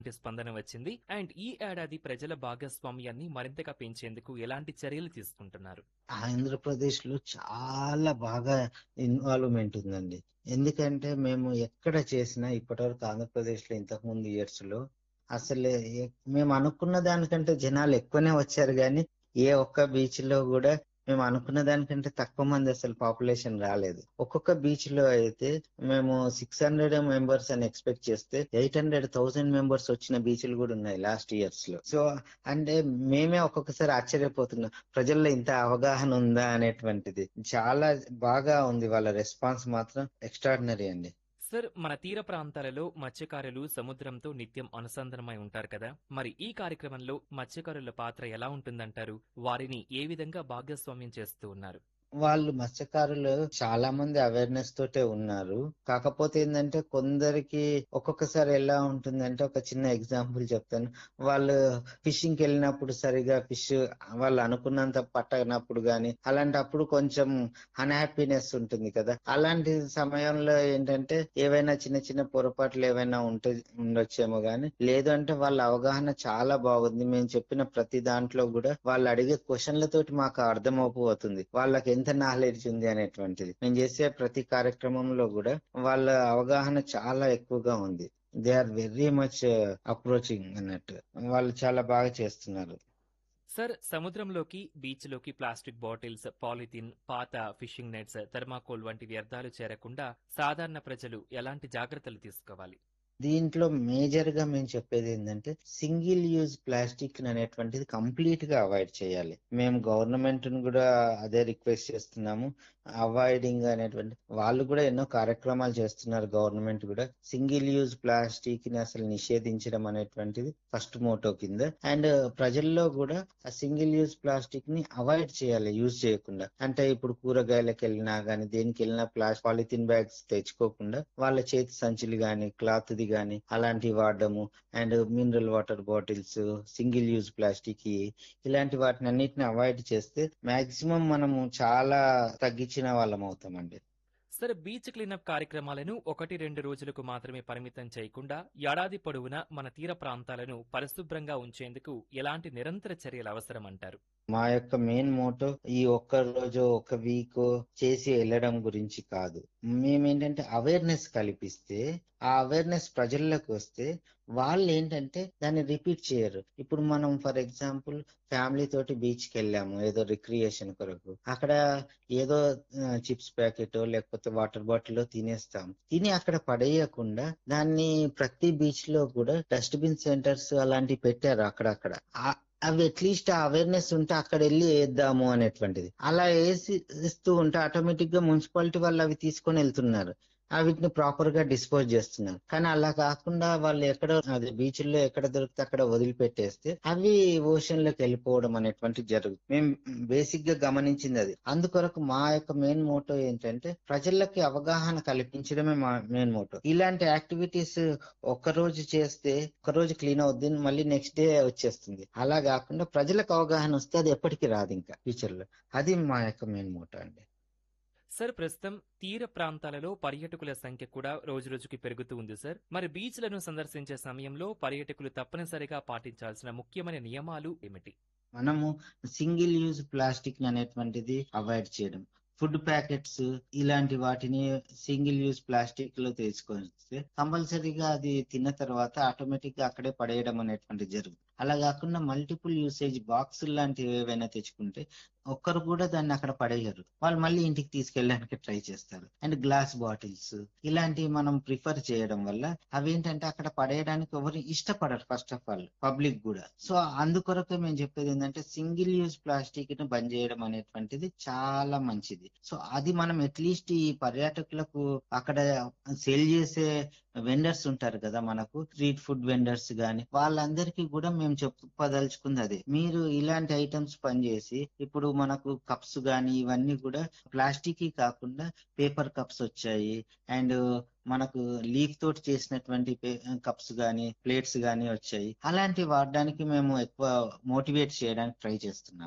స్పందన వచ్చింది. అండ్ ఈ ఏడాది ప్రజల భాగస్వామ్యాన్ని మరింతగా పెంచేందుకు ఎలాంటి చర్యలు తీసుకుంటున్నారు? ఆంధ్రప్రదేశ్‌లో చాలా బాగా ఇన్వాల్వ్‌మెంట్ ఉందండి. ఎందుకంటే మేము ఎక్కడ చేసినా ఇప్పటివరకు ఆంధ్రప్రదేశ్‌లో ఇంతకుముందు ఇయర్స్‌లో అసలు మేము అనుకున్న దానికంటే జనాలు ఎక్కువనే వచ్చారు గానీ, ఏ ఒక్క బీచ్‌లో గూడా మేము అనుకున్న దానికంటే తక్కువ మంది అసలు పాపులేషన్ రాలేదు. ఒక్కొక్క బీచ్‌లో అయితే మేము 600 మెంబర్స్ అని ఎక్స్‌పెక్ట్ చేస్తే 800,000 మెంబర్స్ వచ్చిన బీచ్‌లు గూడా ఉన్నాయి లాస్ట్ ఇయర్స్‌లో. సో, అంటే మేమే ఒక్కొక్కసారి ఆశ్చర్యపోతున్నాం. ప్రజల్లో ఇంత అవగాహన ఉందా అనేటువంటిది. చాలా బాగా ఉంది. వాళ్ళ రెస్పాన్స్ మాత్రం ఎక్స్ట్రార్డినరీ అండి. సార్, మన తీర ప్రాంతాలలో మత్స్యకారులు సముద్రంతో నిత్యం అనుసంధానమై ఉంటారు కదా! మరి ఈ కార్యక్రమంలో మత్స్యకారుల పాత్ర ఎలా ఉంటుందంటారు? వారిని ఏ విధంగా భాగస్వామ్యం చేస్తూ ఉన్నారు? వాళ్ళు మత్స్యకారులు చాలా మంది అవేర్‌నెస్ తోటే ఉన్నారు. కాకపోతే ఏందంటే కొందరికి ఒక్కొక్కసారి ఎలా ఉంటుందంటే ఒక చిన్న ఎగ్జాంపుల్ చెప్తాను. వాళ్ళు ఫిషింగ్‌కెళ్ళినప్పుడు సరిగ్గా ఫిష్ వాళ్ళు అనుకున్నంత పట్టనప్పుడు గాని, అలాంటప్పుడు కొంచెం అన్‌హ్యాపీనెస్ ఉంటుంది కదా! అలాంటి సమయంలో ఏంటంటే ఏవైనా చిన్న చిన్న పొరపాట్లు ఏవైనా ఉండొచ్చేమో గాని, లేదు అంటే వాళ్ళ అవగాహన చాలా బాగుంది. మేము చెప్పిన ప్రతి దాంట్లో గూడా వాళ్ళు అడిగే క్వెషన్‌లతోటి మాకు అర్థమైపోతుంది. వాళ్ళకి ఎంత నాలెడ్జ్ ఉంది అనేటువంటిది. మేము చేసే ప్రతి కార్యక్రమంలో గూడా వాళ్ళ అవగాహన చాలా ఎక్కువగా ఉంది. They are very much approaching అన్నట్టు. వాళ్ళు చాలా బాగా చేస్తున్నారు. సార్, సముద్రంలోకి, బీచ్‌లోకి ప్లాస్టిక్ బాటిల్స్, పాలిథిన్, పాత ఫిషింగ్ నెట్స్, థర్మాకోల్ వంటి వ్యర్థాలు చేరకుండా సాధారణ ప్రజలు ఎలాంటి జాగ్రత్తలు తీసుకోవాలి? దీంట్లో మేజర్‌గా మేము చెప్పేదేందంటే, సింగిల్ యూజ్ ప్లాస్టిక్ అనేటువంటిది కంప్లీట్‌గా అవాయిడ్ చేయాలి. మేము గవర్నమెంట్‌ని గూడా అదే రిక్వెస్ట్ చేస్తున్నాము. అవాయిడింగ్ అనేటువంటి వాళ్ళు గూడా ఎన్నో కార్యక్రమాలు చేస్తున్నారు గవర్నమెంట్ గూడా. సింగిల్ యూజ్ ప్లాస్టిక్‌ని అసలు నిషేధించడం అనేటువంటిది ఫస్ట్ మోటో కింద. అండ్ ప్రజల్లో గూడా ఆ సింగిల్ యూజ్ ప్లాస్టిక్‌ని అవాయిడ్ చేయాలి యూజ్ చేయకుండా. అంటే ఇప్పుడు కూరగాయలకెళ్ళినా గానీ, దేనికెళ్ళినా పాలిథిన్ బ్యాగ్స్ తెచ్చుకోకుండా వాళ్ళ చేతి సంచులు గానీ, క్లాత్‌ది గానీ అలాంటివి వాడడము. And mineral water bottles, single use ప్లాస్టిక్‌యి ఇలాంటి వాటినన్నిటిని అవాయిడ్ చేస్తే మాక్సిమం మనము చాలా తగ్గించిన వాళ్ళమవుతామండి. సార్, బీచ్ క్లీనప్ కార్యక్రమాలను 1-2 రోజులకు మాత్రమే పరిమితం చేయకుండా ఏడాది పొడవునా మన తీర ప్రాంతాలను పరిశుభ్రంగా ఉంచేందుకు ఎలాంటి నిరంతర చర్యలు అవసరమంటారు? మా యొక్క మెయిన్ మోటో ఈ ఒక్క రోజో, ఒక వీకో చేసి ఎళ్ళడం గురించి కాదు. మేమేంటంటే అవేర్‌నెస్ కల్పిస్తే, ఆ అవేర్‌నెస్ ప్రజల్లోకి వస్తే వాళ్ళేంటంటే దాన్ని రిపీట్ చేయరు. ఇప్పుడు మనం ఫర్ ఎగ్జాంపుల్ ఫ్యామిలీ తోటి బీచ్‌కెళ్ళాము ఏదో రిక్రియేషన్ కొరకు. అక్కడ ఏదో చిప్స్ ప్యాకెటో లేకపోతే వాటర్ బాటిలో తినేస్తాం. తిని అక్కడ పడేయకుండా దాన్ని ప్రతి బీచ్‌లో కూడా డస్ట్‌బిన్ సెంటర్స్ అలాంటివి పెట్టారు అక్కడక్కడ. అవి అట్‌లీస్ట్ ఆ అవేర్‌నెస్ ఉంటే అక్కడెళ్లి ఏద్దాము అనేటువంటిది. అలా ఏసిస్తూ ఉంటే ఆటోమేటిక్‌గా మున్సిపాలిటీ వాళ్ళు అవి తీసుకొనెళ్తున్నారు. వీటిని ప్రాపర్‌గా డిస్పోజ్ చేస్తున్నారు. కానీ అలా కాకుండా వాళ్ళు ఎక్కడో అదే బీచుల్లో ఎక్కడ దొరికితే అక్కడ వదిలిపెట్టేస్తే అవి ఓషన్‌లోకి వెళ్ళిపోవడం అనేటువంటిది జరుగుతుంది. మేము బేసిక్‌గా గమనించిందది. అందుకొరకు మా యొక్క మెయిన్ మోటో ఏంటంటే ప్రజలకి అవగాహన కల్పించడమే మా మెయిన్ మోటో. ఇలాంటి యాక్టివిటీస్ ఒక్కరోజు చేస్తే ఒక్కరోజు క్లీన్ అవుద్ది. మళ్ళీ నెక్స్ట్ డే వచ్చేస్తుంది. అలా గాకుండా ప్రజలకు అవగాహన వస్తే అది ఎప్పటికి రాదింకా ఫ్యూచర్‌లో. అది మా యొక్క మెయిన్ మోటో అండి. సార్, ప్రస్తుతం తీర ప్రాంతాలలో పర్యాటకుల సంఖ్య కూడా రోజురోజుకి పెరుగుతూ ఉంది సార్. మరి బీచ్లను సందర్శించే సమయంలో పర్యాటకులు తప్పనిసరిగా పాటించాల్సిన ముఖ్యమైన నియమాలు ఏమిటి? మనము సింగిల్ యూజ్ ప్లాస్టిక్ అనేటువంటిది అవాయిడ్ చేయడం. ఫుడ్ ప్యాకెట్స్ ఇలాంటి వాటిని సింగిల్ యూజ్ ప్లాస్టిక్ లో తీసుకొస్తే కంపల్సరీగా అది తిన్న తర్వాత ఆటోమేటిక్ గా అక్కడే పడేయడం అనేటువంటిది జరుగుతుంది. అలా కాకుండా మల్టిపుల్ యూసేజ్ బాక్స్ లాంటివి ఏవైనా తెచ్చుకుంటే ఒక్కరు కూడా దాన్ని అక్కడ పడేయరు. వాళ్ళు మళ్ళీ ఇంటికి తీసుకెళ్ళడానికి ట్రై చేస్తారు. అండ్ గ్లాస్ బాటిల్స్ ఇలాంటివి మనం ప్రిఫర్ చేయడం వల్ల అవేంటంటే అక్కడ పడేయడానికి ఎవరు ఇష్టపడరు ఫస్ట్ ఆఫ్ ఆల్ పబ్లిక్ కూడా. సో అందుకొరకు మేము చెప్పేది ఏంటంటే సింగిల్ యూజ్ ప్లాస్టిక్ ని బంద్ చేయడం అనేటువంటిది చాలా మంచిది. సో అది మనం అట్లీస్ట్ ఈ పర్యాటకులకు అక్కడ సేల్ చేసే వెండర్స్ ఉంటారు కదా మనకు స్ట్రీట్ ఫుడ్ వెండర్స్ గాని వాళ్ళందరికీ కూడా మేము చెప్పదలుచుకుంది అదే. మీరు ఇలాంటి ఐటమ్స్ పనిచేసి ఇప్పుడు మనకు కప్స్ గాని ఇవన్నీ కూడా ప్లాస్టిక్ కాకుండా పేపర్ కప్స్ వచ్చాయి. అండ్ మనకు లీఫ్ తోటి చేసినటువంటి కప్స్ గాని ప్లేట్స్ గాని వచ్చాయి. అలాంటివి వాడడానికి మేము ఎక్కువ మోటివేట్ చేయడానికి ట్రై చేస్తున్నాం.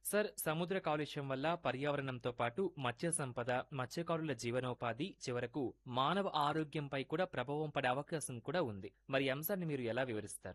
సార్, సముద్ర కాలుష్యం వల్ల పర్యావరణంతో పాటు మత్స్య సంపద, మత్స్యకారుల జీవనోపాధి, చివరకు మానవ ఆరోగ్యంపై కూడా ప్రభావం పడే అవకాశం కూడా ఉంది. మరి ఈ అంశాన్ని మీరు ఎలా వివరిస్తారు?